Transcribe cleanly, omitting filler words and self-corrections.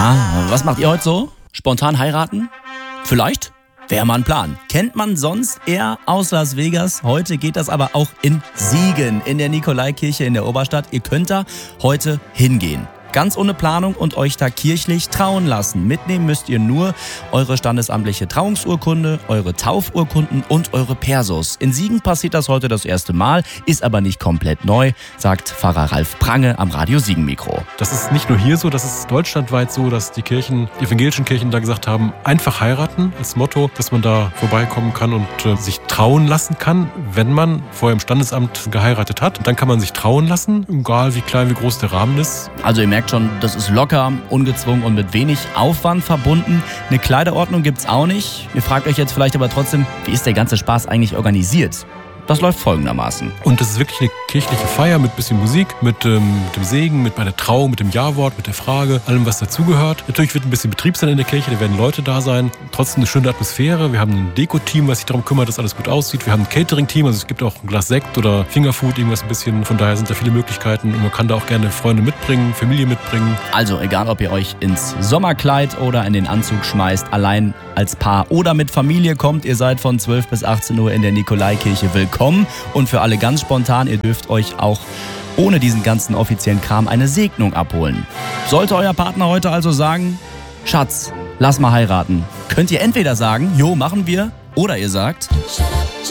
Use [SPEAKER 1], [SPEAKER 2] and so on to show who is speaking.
[SPEAKER 1] Na, was macht ihr heute so? Spontan heiraten? Vielleicht? Wäre mal ein Plan. Kennt man sonst eher aus Las Vegas? Heute geht das aber auch in Siegen, in der Nikolaikirche in der Oberstadt. Ihr könnt da heute hingehen. Ganz ohne Planung und euch da kirchlich trauen lassen. Mitnehmen müsst ihr nur eure standesamtliche Trauungsurkunde, eure Taufurkunden und eure Persos. In Siegen passiert das heute das erste Mal, ist aber nicht komplett neu, sagt Pfarrer Ralf Prange am Radio Siegen Mikro.
[SPEAKER 2] Das ist nicht nur hier so, das ist deutschlandweit so, dass die evangelischen Kirchen da gesagt haben, einfach heiraten als Motto, dass man da vorbeikommen kann und sich trauen lassen kann, wenn man vorher im Standesamt geheiratet hat. Dann kann man sich trauen lassen, egal wie klein, wie groß der Rahmen ist.
[SPEAKER 1] Also ihr merkt schon, das ist locker, ungezwungen und mit wenig Aufwand verbunden. Eine Kleiderordnung gibt's auch nicht. Ihr fragt euch jetzt vielleicht aber trotzdem, wie ist der ganze Spaß eigentlich organisiert? Das läuft folgendermaßen.
[SPEAKER 2] Und das ist wirklich eine kirchliche Feier mit bisschen Musik, mit dem Segen, mit bei der Trauung, mit dem Ja-Wort, mit der Frage, allem, was dazugehört. Natürlich wird ein bisschen Betrieb sein in der Kirche, da werden Leute da sein. Trotzdem eine schöne Atmosphäre. Wir haben ein Deko-Team, was sich darum kümmert, dass alles gut aussieht. Wir haben ein Catering-Team, also es gibt auch ein Glas Sekt oder Fingerfood, irgendwas ein bisschen. Von daher sind da viele Möglichkeiten und man kann da auch gerne Freunde mitbringen, Familie mitbringen.
[SPEAKER 1] Also egal, ob ihr euch ins Sommerkleid oder in den Anzug schmeißt, allein als Paar oder mit Familie kommt, ihr seid von 12 bis 18 Uhr in der Nikolaikirche willkommen. Und für alle ganz spontan, ihr dürft euch auch ohne diesen ganzen offiziellen Kram eine Segnung abholen. Sollte euer Partner heute also sagen, Schatz, lass mal heiraten, könnt ihr entweder sagen, jo, machen wir, oder ihr sagt...